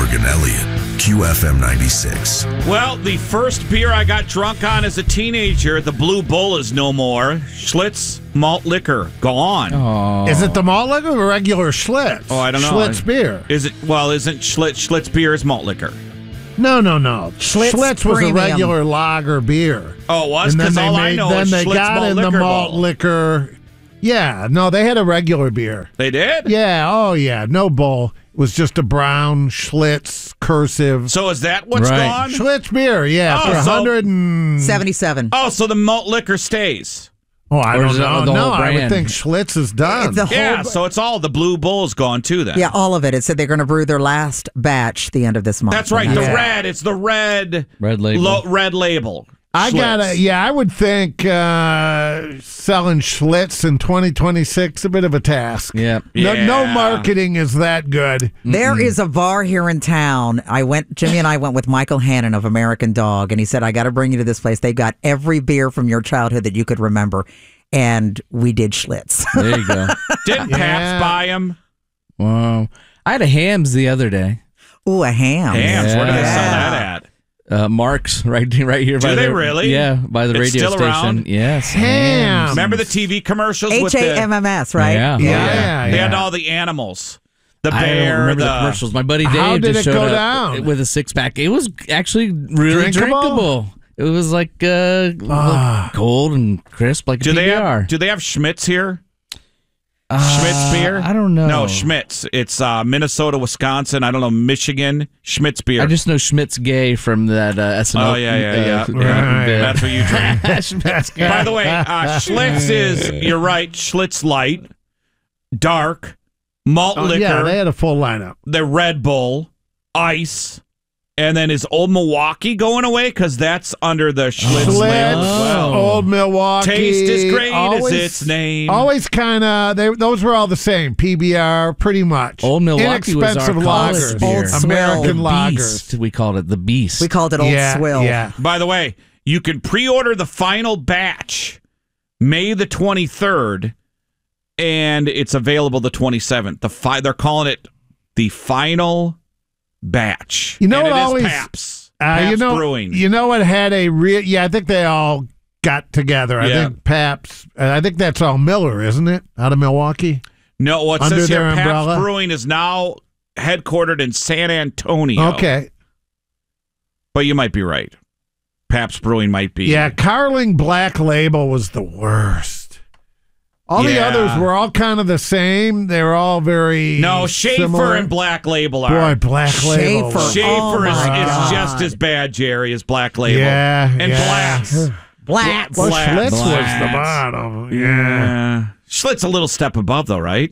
Greenberg and Elliott, QFM 96. Well, the first beer I got drunk on as a teenager, the Blue Bull, is no more. Schlitz malt liquor, gone. Oh. Is it the malt liquor or regular Schlitz? Oh, I don't know. Schlitz beer. Isn't Schlitz beer is malt liquor? No. Schlitz was Premium. a regular lager beer. Oh, it was? And then Because all I know is they Schlitz got malt in liquor the malt bowl. liquor. Yeah, no, they had a regular beer. They did? Yeah, oh yeah, no bull. It was just a brown Schlitz cursive. So is that what's Right. gone? Schlitz beer, yeah, Oh, for so- 77. Oh, so the malt liquor stays. Oh, I Or don't is it know. the No, whole I would brand? think Schlitz is done. The whole, Yeah, so it's all the Blue Bull's gone too then. yeah, all of it. It said they're going to brew their last batch the end of this month. That's right. And The that's it. red. It's the red. Red label. Red label. I Schlitz. I would think selling Schlitz in 2026 a bit of a task. Yeah. No Yeah. marketing is that good. There is a bar here in town. Jimmy and I went with Michael Hannon of American Dog, and he said, I got to bring you to this place. They got every beer from your childhood that you could remember. And we did Schlitz. There you go. Didn't Yeah. Pabst buy him? Wow. I had a Hams the other day. Ooh, a ham. Hams. Where do they sell Yeah. that at? Mark's right here. Do by they the, really? Yeah, by the It's radio still station. around? Yes. Hams. Remember the TV commercials with the HAMMS, right? Yeah. Yeah. They had all the animals. The I don't bear, remember the commercials. My buddy Dave How did just it showed go up down? with a 6-pack. It was actually really Drinkable? drinkable. It was like cold and crisp, like Do a they PBR. have Schmitz here? Schmitz beer? I don't know. No, Schmitz. It's Minnesota, Wisconsin. I don't know, Michigan. Schmitz beer. I just know Schmitz Gay from that SNL. Oh, yeah. Right. bit. That's what you drink. Schmitz Gay. By the way, Schlitz is, you're right, Schlitz Light, dark, malt liquor, Yeah, they had a full lineup. the Red Bull, ice, and then is Old Milwaukee going away? Because that's under the Schlitz label as well. Old Milwaukee. Taste as great always, as its name. Always kind of, those were all the same. PBR, pretty much. Old Milwaukee was our Inexpensive college lagers. beer. Old Swill. American The lagers. Beast, we called it. The Beast. We called it Old Swill. Yeah. By the way, you can pre-order the final batch May the 23rd, and it's available the 27th. They're calling it the final batch. You know and what it is always- Pabst. Pabst Brewing. You know what had a real? Yeah, I think they all got together. I Yeah. think Pabst. I think that's all Miller, isn't it? Out of Milwaukee. No, what Under says here, their Pabst umbrella? Brewing is now headquartered in San Antonio. Okay. But you might be right. Pabst Brewing might be. Yeah, Carling Black Label was the worst. All the Yeah. others were all kind of the same. They were all very No, Schaefer similar. and Black Label are. Boy, Black Label. Schaefer. Schaefer Oh, is my God. just as bad, Jerry, as Black Label. Yeah, And yeah. Blatz. Blacks. Well, Blatz. Schlitz was Blatz. the bottom. Yeah. Yeah. Schlitz a little step above, though, right?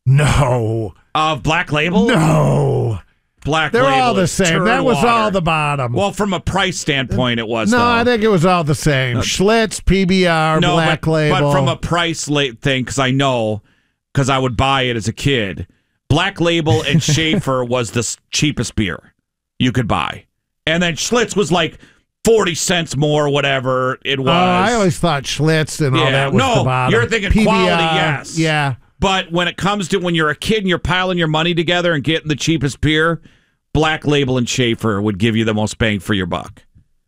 No. Of Black Label? No. Black They're Label all the is same. That was Turwater. all the bottom. Well, from a price standpoint, it was, no, though. I think it was all the same. Schlitz, PBR, No, Black Label. But from a price thing, because I know, because I would buy it as a kid, Black Label and Schaefer was the cheapest beer you could buy. And then Schlitz was like 40 cents more, whatever it was. I always thought Schlitz and all Yeah. that was No, the bottom. you're thinking PBR, quality, yes. Yeah. But when it comes to when you're a kid and you're piling your money together and getting the cheapest beer, Black Label and Schaefer would give you the most bang for your buck.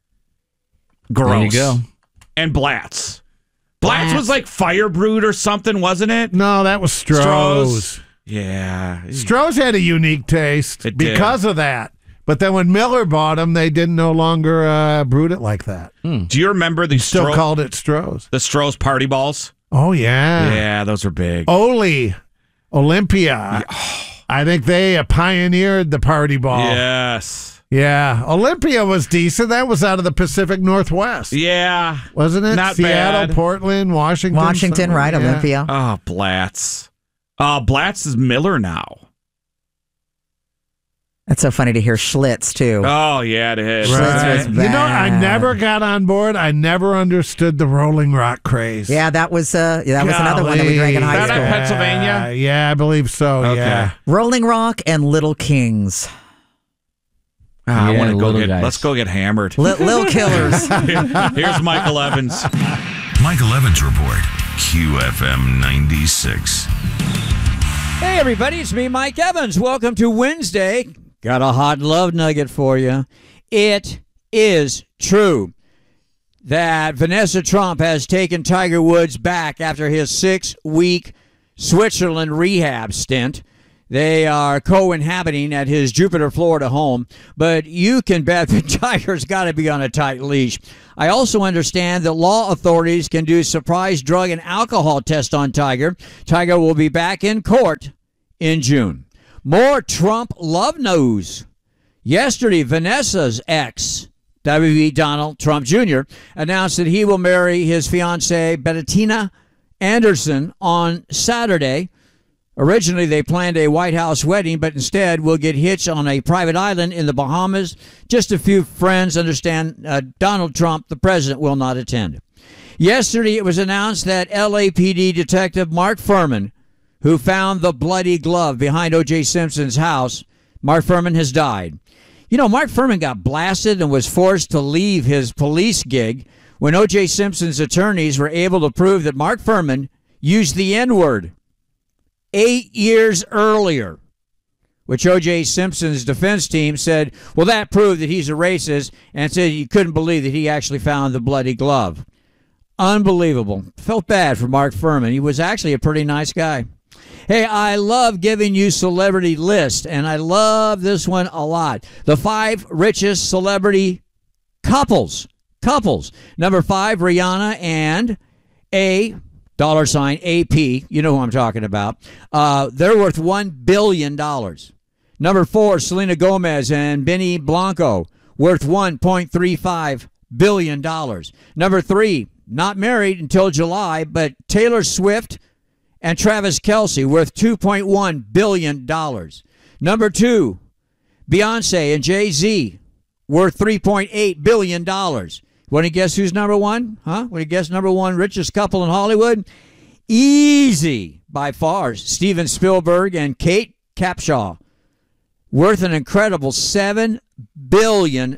Gross. There you go. And Blatz. Blatz was like fire brewed or something, wasn't it? No, that was Stroh's. Yeah. Stroh's had a unique taste It did. because of that. But then when Miller bought them, they didn't no longer brewed it like that. Do you remember the Still called it Stroh's. the Stroh's party balls? Oh, yeah. Yeah, those are big. Oli, Olympia. I think they pioneered the party ball. Yes. Yeah. Olympia was decent. That was out of the Pacific Northwest. Yeah. Wasn't it? Not Seattle, bad. Portland, Washington. Washington, somewhere. right? Yeah. Olympia. Oh, Blatz. Blatz is Miller now. That's so funny to hear Schlitz, too. Oh, yeah, it is. Schlitz was You know, I bad. never got on board. I never understood the Rolling Rock craze. Yeah, that was another one that we drank in high Is that school. at Pennsylvania? Yeah, I believe so. Okay. Yeah. Rolling Rock and Little Kings. I Yeah, want to go little get. guys. Let's go get hammered. Lil Killers. Here's Michael Evans. Michael Evans Report, QFM 96. Hey, everybody, it's me, Mike Evans. Welcome to Wednesday. Got a hot love nugget for you. It is true that Vanessa Trump has taken Tiger Woods back after his 6-week Switzerland rehab stint. They are co-inhabiting at his Jupiter, Florida home, but you can bet that Tiger's got to be on a tight leash. I also understand that law authorities can do surprise drug and alcohol tests on Tiger. Tiger will be back in court in June. More Trump love news. Yesterday, Vanessa's ex, W.B. Donald Trump Jr., announced that he will marry his fiancée, Bettina Anderson, on Saturday. Originally, they planned a White House wedding, but instead will get hitched on a private island in the Bahamas. Just a few friends understand Donald Trump, the president, will not attend. Yesterday, it was announced that LAPD detective Mark Furman, who found the bloody glove behind O.J. Simpson's house, Mark Furman has died. You know, Mark Furman got blasted and was forced to leave his police gig when O.J. Simpson's attorneys were able to prove that Mark Furman used the N-word 8 years earlier, which O.J. Simpson's defense team said, well, that proved that he's a racist, and said you couldn't believe that he actually found the bloody glove. Unbelievable. Felt bad for Mark Furman. He was actually a pretty nice guy. Hey, I love giving you celebrity lists, and I love this one a lot. The 5 richest celebrity couples. Number 5, Rihanna and $AP, you know who I'm talking about. They're worth $1 billion. Number 4, Selena Gomez and Benny Blanco, worth $1.35 billion. Number 3, not married until July, but Taylor Swift and Travis Kelce, worth $2.1 billion. Number 2, Beyonce and Jay-Z, worth $3.8 billion. Want to guess who's number 1? Huh? Want to guess number 1 richest couple in Hollywood? Easy, by far. Steven Spielberg and Kate Capshaw, worth an incredible $7 billion.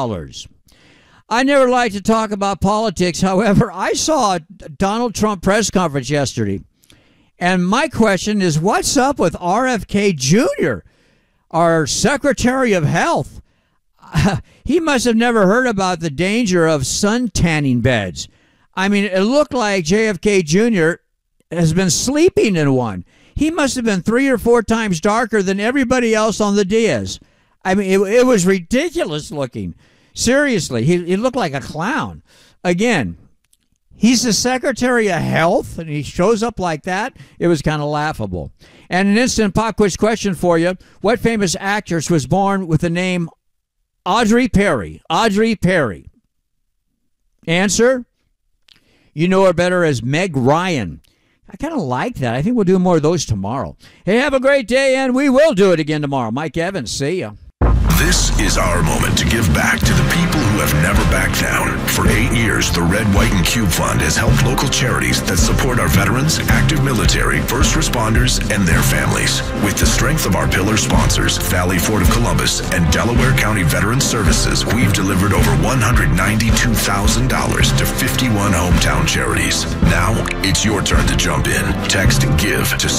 I never like to talk about politics. However, I saw a Donald Trump press conference yesterday. And my question is, what's up with RFK Jr., our Secretary of Health? He must have never heard about the danger of sun tanning beds. I mean, it looked like JFK Jr. has been sleeping in one. He must have been 3 or 4 times darker than everybody else on the dais. I mean, it was ridiculous looking. Seriously, he looked like a clown. Again, he's the Secretary of Health, and he shows up like that. It was kind of laughable. And an instant pop quiz question for you. What famous actress was born with the name Audrey Perry? Audrey Perry. Answer? You know her better as Meg Ryan. I kind of like that. I think we'll do more of those tomorrow. Hey, have a great day, and we will do it again tomorrow. Mike Evans, see ya. This is our moment to give back to the people who have never backed down. For 8 years, the Red, White, and Cube Fund has helped local charities that support our veterans, active military, first responders, and their families. With the strength of our pillar sponsors, Valley Ford of Columbus and Delaware County Veterans Services, we've delivered over $192,000 to 51 hometown charities. Now, it's your turn to jump in. Text GIVE to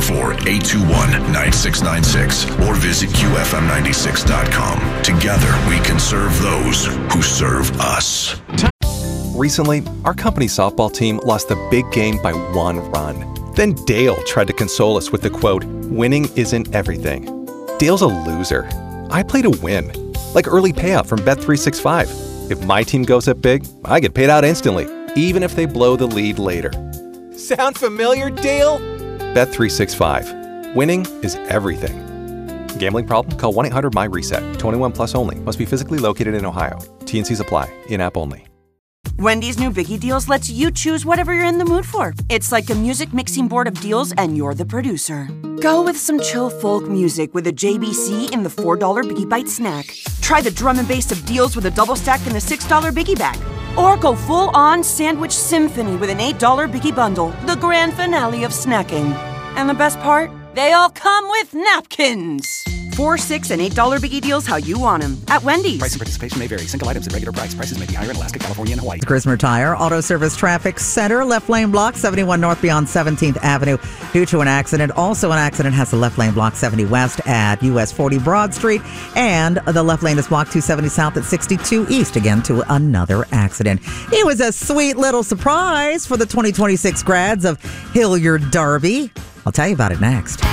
614-821-9696 or visit QFM96.com. Together, we can serve those who serve us. Recently, our company softball team lost the big game by 1 run. Then Dale tried to console us with the quote, "Winning isn't everything." Dale's a loser. I play to win. Like early payout from Bet365. If my team goes up big, I get paid out instantly, even if they blow the lead later. Sound familiar, Dale? Bet365. Winning is everything. Gambling problem? Call 1-800-MY-RESET. 21 plus only. Must be physically located in Ohio. T&Cs apply. In-app only. Wendy's new Biggie Deals lets you choose whatever you're in the mood for. It's like a music mixing board of deals, and you're the producer. Go with some chill folk music with a JBC in the $4 Biggie Bite snack. Try the drum and bass of deals with a double stack in the $6 Biggie Bag. Or go full-on sandwich symphony with an $8 Biggie Bundle, the grand finale of snacking. And the best part? They all come with napkins. $4, $6, and $8 biggie deals how you want them. At Wendy's. Price and participation may vary. Single items at regular price. Prices may be higher in Alaska, California, and Hawaii. Grismer Tire Auto Service Traffic Center, left lane block 71 north beyond 17th Avenue due to an accident. Also, an accident has the left lane block 70 west at US 40 Broad Street, and the left lane is block 270 south at 62 east, again to another accident. It was a sweet little surprise for the 2026 grads of Hilliard Darby. I'll tell you about it next.